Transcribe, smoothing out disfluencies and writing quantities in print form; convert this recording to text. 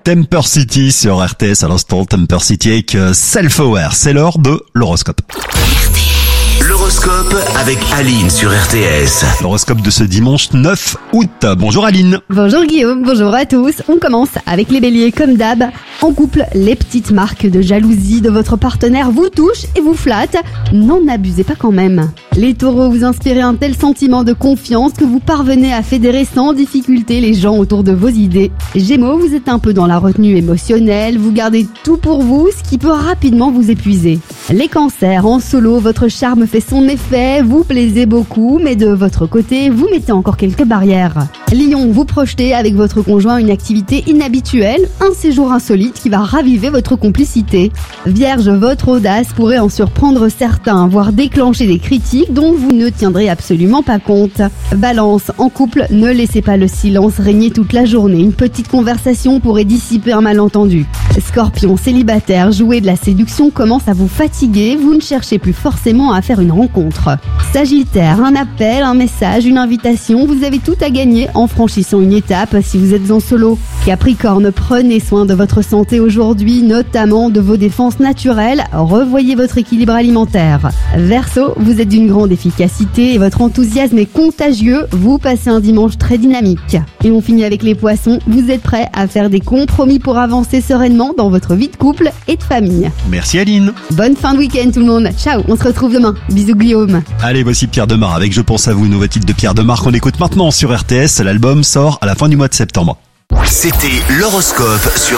Temper City sur RTS à l'instant. Temper City avec Self-Aware. C'est l'heure de l'horoscope. L'horoscope avec Aline sur RTS. L'horoscope de ce dimanche 9 août. Bonjour Aline. Bonjour Guillaume, bonjour à tous. On commence avec les béliers comme d'hab. En couple, les petites marques de jalousie de votre partenaire vous touchent et vous flattent. N'en abusez pas quand même. Les taureaux, vous inspirez un tel sentiment de confiance que vous parvenez à fédérer sans difficulté les gens autour de vos idées. Gémeaux, vous êtes un peu dans la retenue émotionnelle, vous gardez tout pour vous, ce qui peut rapidement vous épuiser. Les cancers, en solo, votre charme fait son effet, vous plaisez beaucoup, mais de votre côté, vous mettez encore quelques barrières. Lion, vous projetez avec votre conjoint une activité inhabituelle, un séjour insolite qui va raviver votre complicité. Vierge, votre audace pourrait en surprendre certains, voire déclencher des critiques dont vous ne tiendrez absolument pas compte. Balance, en couple, ne laissez pas le silence régner toute la journée, une petite conversation pourrait dissiper un malentendu. Scorpion, célibataire, jouer de la séduction commence à vous fatiguer, vous ne cherchez plus forcément à faire une rencontre. Sagittaire, un appel, un message, une invitation, vous avez tout à gagner en franchissant une étape si vous êtes en solo. Capricorne, prenez soin de votre santé aujourd'hui, notamment de vos défenses naturelles, revoyez votre équilibre alimentaire. Verseau, vous êtes d'une grande efficacité et votre enthousiasme est contagieux, vous passez un dimanche très dynamique. Et on finit avec les poissons, vous êtes prêts à faire des compromis pour avancer sereinement dans votre vie de couple et de famille. Merci Aline. Bonne fin de week-end tout le monde, ciao, on se retrouve demain. Bisous Guillaume. Allez, voici Pierre Demar avec Je pense à vous, nouveau titre de Pierre Demar qu'on écoute maintenant sur RTS. L'album sort à la fin du mois de septembre. C'était l'horoscope sur